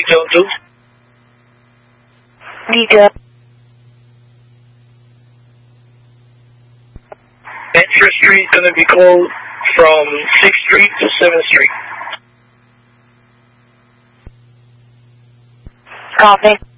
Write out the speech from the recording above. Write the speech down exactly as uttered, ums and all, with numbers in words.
Street, Zone two. Giga. Entrance Street going to be closed from sixth Street to seventh Street. Copy.